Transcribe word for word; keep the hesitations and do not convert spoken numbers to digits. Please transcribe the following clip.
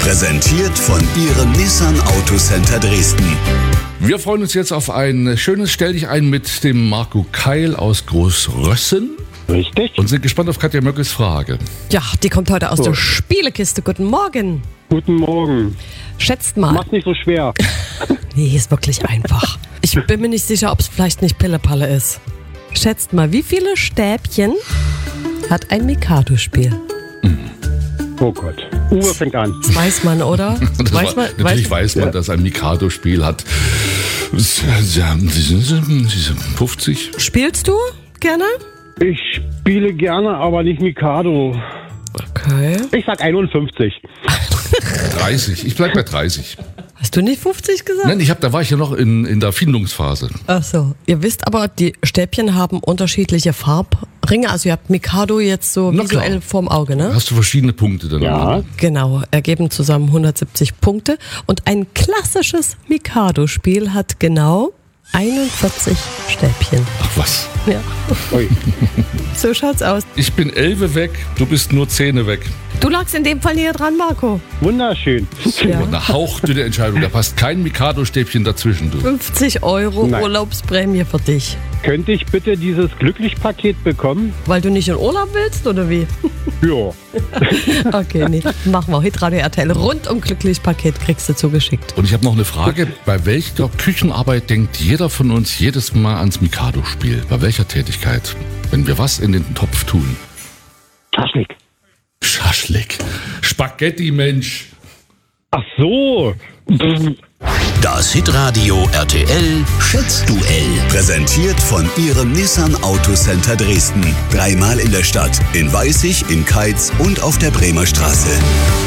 Präsentiert von Ihrem Nissan Autocenter Dresden. Wir freuen uns jetzt auf ein schönes Stell dich ein mit dem Marco Keil aus Großrössen. Richtig. Und sind gespannt auf Katja Möckels Frage. Ja, die kommt heute aus So. der Spielekiste. Guten Morgen. Guten Morgen. Schätzt mal. Mach's nicht so schwer. Nee, ist wirklich einfach. Ich bin mir nicht sicher, ob es vielleicht nicht Pillepalle ist. Schätzt mal, wie viele Stäbchen hat ein Mikado-Spiel? Oh Gott. Uwe fängt an. Das weiß man, oder? Das Weiß war, man, natürlich weiß, weiß man, dass ein Mikado-Spiel hat. fünfzig. Spielst du gerne? Ich spiele gerne, aber nicht Mikado. Okay. Ich sag einundfünfzig. dreißig. Ich bleib bei dreißig. Hast du nicht fünfzig gesagt? Nein, ich hab, da war ich ja noch in, in der Findungsphase. Ach so. Ihr wisst aber, die Stäbchen haben unterschiedliche Farbringe. Also ihr habt Mikado jetzt so Na visuell klar. vorm Auge, ne? Hast du verschiedene Punkte dann? Ja. Genau, ergeben zusammen hundertsiebzig Punkte. Und ein klassisches Mikado-Spiel hat genau einundvierzig Stäbchen. Ach was. Ja, Ui. so schaut's aus. Ich bin elfe weg, du bist nur Zähne weg. Du lagst in dem Fall näher dran, Marco. Wunderschön. Ja. Eine hauchdünne Entscheidung, da passt kein Mikado-Stäbchen dazwischen, du. fünfzig Euro Nein. Urlaubsprämie für dich. Könnte ich bitte dieses Glücklich-Paket bekommen? Weil du nicht in Urlaub willst, oder wie? Ja. Okay, nee, machen wir. Hitradio R T L rundum glücklich Paket kriegst du zugeschickt. Und ich habe noch eine Frage. Bei welcher Küchenarbeit denkt jeder von uns jedes Mal ans Mikado-Spiel? Bei welcher Tätigkeit? Wenn wir was in den Topf tun? Schaschlik. Schaschlik. Spaghetti, Mensch. Ach so. Das Hitradio R T L Schätzduell. Präsentiert von Ihrem Nissan Autocenter Dresden. Dreimal in der Stadt, in Weißig, in Keitz und auf der Bremer Straße.